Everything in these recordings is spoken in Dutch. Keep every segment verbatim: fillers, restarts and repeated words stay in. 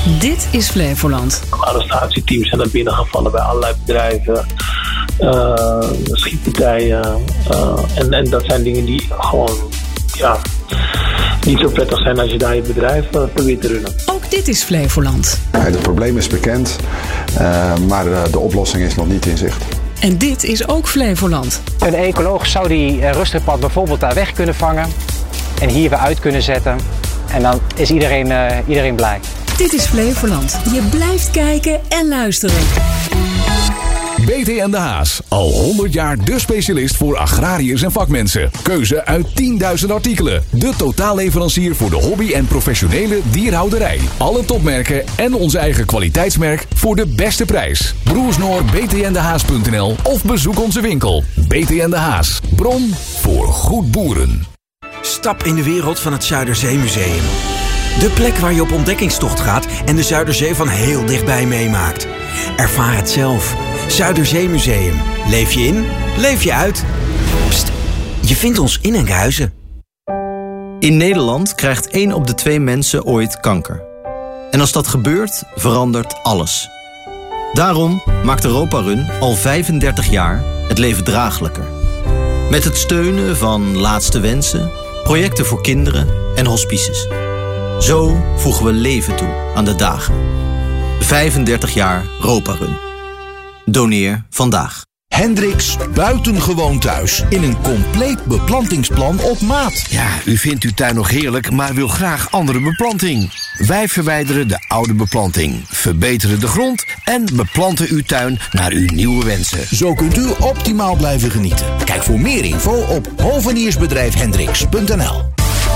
Dit is Flevoland. Arrestatieteams zijn er binnengevallen bij allerlei bedrijven, uh, schietpartijen. Uh, en, en dat zijn dingen die gewoon ja, niet zo prettig zijn als je daar je bedrijf uh, probeert te runnen. Ook dit is Flevoland. Het probleem is bekend, uh, maar uh, de oplossing is nog niet in zicht. En dit is ook Flevoland. Een ecoloog zou die uh, rustpad bijvoorbeeld daar weg kunnen vangen en hier weer uit kunnen zetten. En dan is iedereen, uh, iedereen blij. Dit is Flevoland. Je blijft kijken en luisteren. B T en de Haas. Al honderd jaar de specialist voor agrariërs en vakmensen. Keuze uit tienduizend artikelen. De totaalleverancier voor de hobby en professionele dierhouderij. Alle topmerken en onze eigen kwaliteitsmerk voor de beste prijs. Broersnoor b t n de haas punt n l of bezoek onze winkel. B T en de Haas. Bron voor goed boeren. Stap in de wereld van het Zuiderzeemuseum. De plek waar je op ontdekkingstocht gaat en de Zuiderzee van heel dichtbij meemaakt. Ervaar het zelf. Zuiderzeemuseum. Leef je in, leef je uit. Pst, je vindt ons in Enkhuizen. In Nederland krijgt één op de twee mensen ooit kanker. En als dat gebeurt, verandert alles. Daarom maakt Europa Run al vijfendertig jaar het leven draaglijker. Met het steunen van Laatste Wensen, projecten voor kinderen en hospices. Zo voegen we leven toe aan de dagen. vijfendertig jaar Europa Run. Doneer vandaag. Hendricks Buitengewoon Thuis. In een compleet beplantingsplan op maat. Ja, u vindt uw tuin nog heerlijk, maar wil graag andere beplanting. Wij verwijderen de oude beplanting, verbeteren de grond en beplanten uw tuin naar uw nieuwe wensen. Zo kunt u optimaal blijven genieten. Kijk voor meer info op hoveniersbedrijf hendricks punt n l.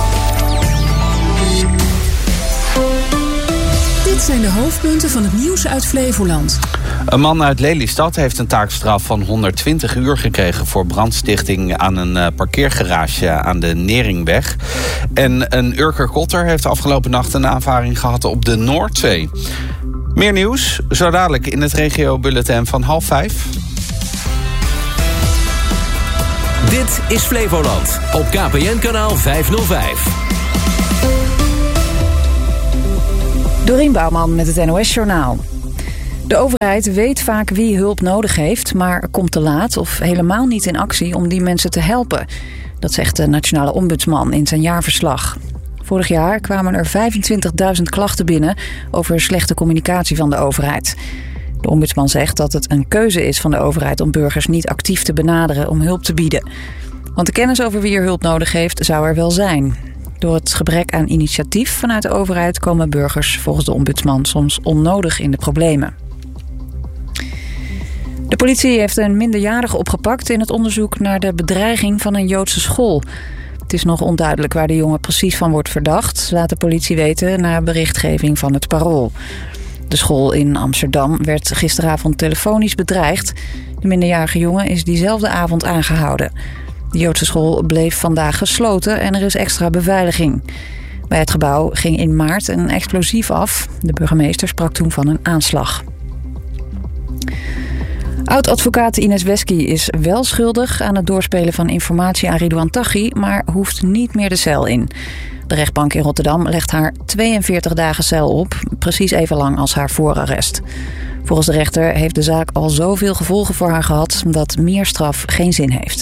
Dit zijn de hoofdpunten van het nieuws uit Flevoland. Een man uit Lelystad heeft een taakstraf van honderdtwintig uur gekregen voor brandstichting aan een parkeergarage aan de Neringweg. En een Urker Kotter heeft afgelopen nacht een aanvaring gehad op de Noordzee. Meer nieuws, zo dadelijk in het regio-bulletin van half vijf. Dit is Flevoland op K P N-kanaal vijfhonderdvijf. Dorien Bouwman met het N O S-journaal. De overheid weet vaak wie hulp nodig heeft, maar komt te laat of helemaal niet in actie om die mensen te helpen. Dat zegt de Nationale Ombudsman in zijn jaarverslag. Vorig jaar kwamen er vijfentwintigduizend klachten binnen over slechte communicatie van de overheid. De ombudsman zegt dat het een keuze is van de overheid om burgers niet actief te benaderen om hulp te bieden. Want de kennis over wie er hulp nodig heeft zou er wel zijn. Door het gebrek aan initiatief vanuit de overheid komen burgers volgens de ombudsman soms onnodig in de problemen. De politie heeft een minderjarige opgepakt in het onderzoek naar de bedreiging van een Joodse school. Het is nog onduidelijk waar de jongen precies van wordt verdacht, laat de politie weten na berichtgeving van het Parool. De school in Amsterdam werd gisteravond telefonisch bedreigd. De minderjarige jongen is diezelfde avond aangehouden. De Joodse school bleef vandaag gesloten en er is extra beveiliging. Bij het gebouw ging in maart een explosief af. De burgemeester sprak toen van een aanslag. Oud-advocaat Ines Wesky is wel schuldig aan het doorspelen van informatie aan Ridouan Taghi, maar hoeft niet meer de cel in. De rechtbank in Rotterdam legt haar tweeënveertig dagen cel op, precies even lang als haar voorarrest. Volgens de rechter heeft de zaak al zoveel gevolgen voor haar gehad dat meer straf geen zin heeft.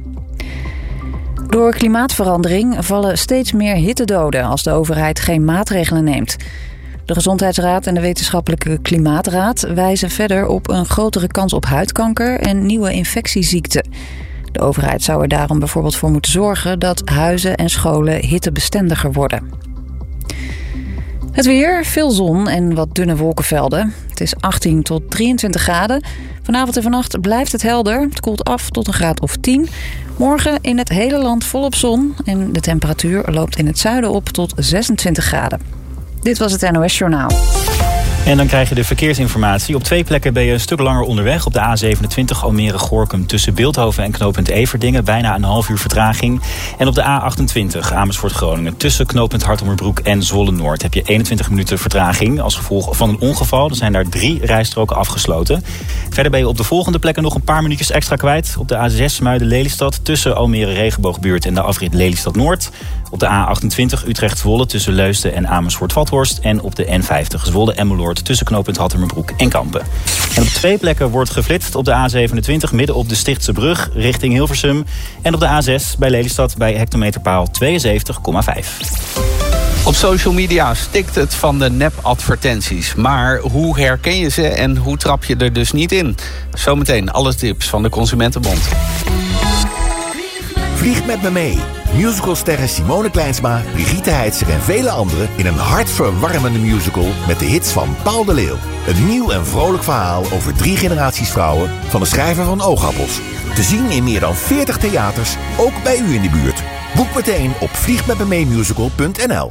Door klimaatverandering vallen steeds meer hittedoden als de overheid geen maatregelen neemt. De Gezondheidsraad en de Wetenschappelijke Klimaatraad wijzen verder op een grotere kans op huidkanker en nieuwe infectieziekten. De overheid zou er daarom bijvoorbeeld voor moeten zorgen dat huizen en scholen hittebestendiger worden. Het weer, veel zon en wat dunne wolkenvelden. Het is achttien tot drieëntwintig graden. Vanavond en vannacht blijft het helder. Het koelt af tot een graad of tien. Morgen in het hele land volop zon. En de temperatuur loopt in het zuiden op tot zesentwintig graden. Dit was het N O S Journaal. En dan krijg je de verkeersinformatie. Op twee plekken ben je een stuk langer onderweg. Op de A zevenentwintig Almere-Gorinchem tussen Beeldhoven en knooppunt Everdingen. Bijna een half uur vertraging. En op de A achtentwintig Amersfoort-Groningen tussen knooppunt Harttelmerbroek en Zwolle-Noord heb je eenentwintig minuten vertraging. Als gevolg van een ongeval. Er zijn daar drie rijstroken afgesloten. Verder ben je op de volgende plekken nog een paar minuutjes extra kwijt. Op de A zes Muiden-Lelystad tussen Almere-Regenboogbuurt en de afrit Lelystad-Noord. Op de A achtentwintig Utrecht-Zwolle tussen Leusden en Amersfoort-Vathorst. En op de N vijftig Zwolle-Emmeloord tussen knooppunt Hattemerbroek en Kampen. En op twee plekken wordt geflitst. Op de A zevenentwintig midden op de Stichtse Brug richting Hilversum. En op de A zes bij Lelystad bij hectometerpaal tweeënzeventig komma vijf. Op social media stikt het van de nep-advertenties. Maar hoe herken je ze en hoe trap je er dus niet in? Zometeen alle tips van de Consumentenbond. Vlieg met me mee. Musicalsterren Simone Kleinsma, Brigitte Heitzer en vele anderen in een hartverwarmende musical met de hits van Paul de Leeuw. Een nieuw en vrolijk verhaal over drie generaties vrouwen van de schrijver van Oogappels. Te zien in meer dan veertig theaters, ook bij u in de buurt. Boek meteen op vliegmetmemeemusical punt n l.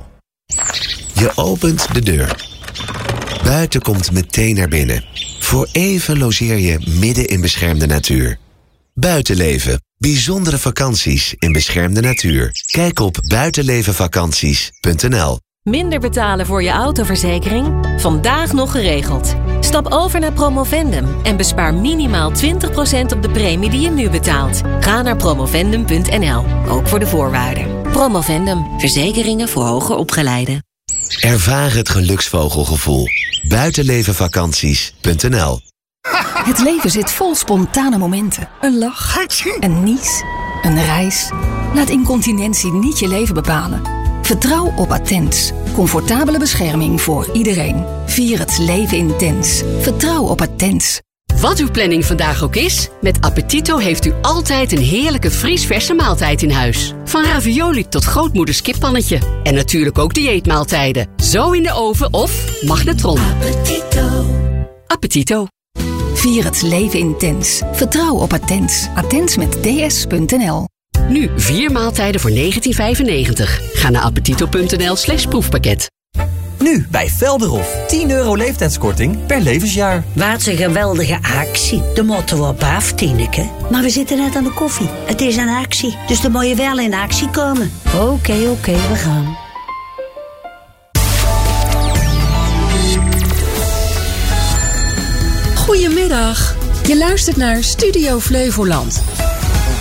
Je opent de deur. Buiten komt meteen naar binnen. Voor even logeer je midden in beschermde natuur. Buitenleven. Bijzondere vakanties in beschermde natuur. Kijk op buitenlevenvakanties punt n l. Minder betalen voor je autoverzekering? Vandaag nog geregeld. Stap over naar Promovendum en bespaar minimaal twintig procent op de premie die je nu betaalt. Ga naar promovendum punt n l, ook voor de voorwaarden. Promovendum, verzekeringen voor hoger opgeleiden. Ervaar het geluksvogelgevoel. buitenlevenvakanties punt n l. Het leven zit vol spontane momenten. Een lach, een nies, een reis. Laat incontinentie niet je leven bepalen. Vertrouw op Attens. Comfortabele bescherming voor iedereen. Vier het leven intens. Vertrouw op Attens. Wat uw planning vandaag ook is, met Appetito heeft u altijd een heerlijke vriesverse maaltijd in huis. Van ravioli tot grootmoeders kippannetje. En natuurlijk ook dieetmaaltijden. Zo in de oven of magnetron. Appetito. Appetito. Vier het leven intens. Vertrouw op Attens. Attens met d s punt n l. Nu vier maaltijden voor negentien vijfennegentig. Ga naar appetito punt n l slash proefpakket. Nu bij Velderhof. tien euro leeftijdskorting per levensjaar. Wat een geweldige actie. De motto op af, Tineke. Maar we zitten net aan de koffie. Het is een actie, dus dan moet je wel in actie komen. Oké, okay, oké, okay, we gaan. Goedemiddag. Je luistert naar Studio Flevoland.